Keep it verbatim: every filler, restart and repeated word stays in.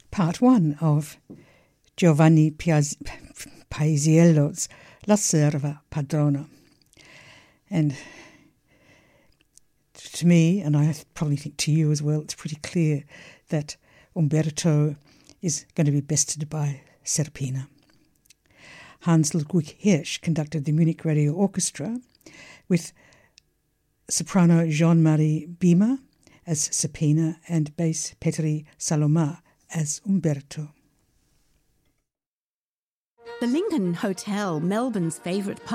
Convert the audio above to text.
part one of Giovanni Piaz- Paisiello's La Serva Padrona. And to me, and I probably think to you as well, it's pretty clear that Umberto is going to be bested by Serpina. Hans Ludwig Hirsch conducted the Munich Radio Orchestra with soprano Jean-Marie Bima as Serpina and bass Petri Saloma as Umberto. The Lincoln Hotel, Melbourne's favourite